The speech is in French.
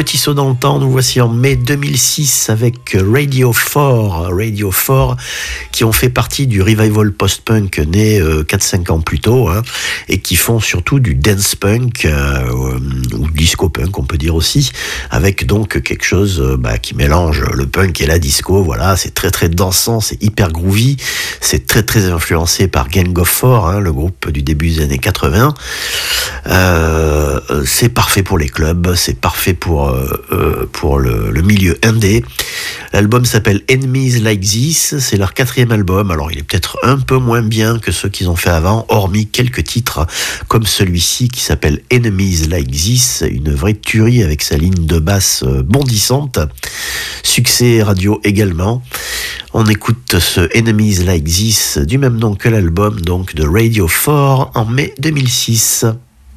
Petit saut dans le temps, nous voici en mai 2006 avec Radio 4 qui ont fait partie du revival post-punk né 4-5 ans plus tôt, hein, et qui font surtout du dance punk ou disco punk, on peut dire aussi, avec donc quelque chose qui mélange le punk et la disco. Voilà, c'est très très dansant, c'est hyper groovy, c'est très très influencé par Gang of Four, hein, le groupe du début des années 80. C'est parfait pour les clubs, c'est parfait pour le milieu indé. L'album s'appelle Enemies Like This, c'est leur 4e album. Alors il est peut-être un peu moins bien que ceux qu'ils ont fait avant, hormis quelques titres comme celui-ci qui s'appelle Enemies Like This, une vraie tuerie avec sa ligne de basse bondissante. Succès radio également. On écoute ce Enemies Like This du même nom que l'album donc de Radio 4 en mai 2006.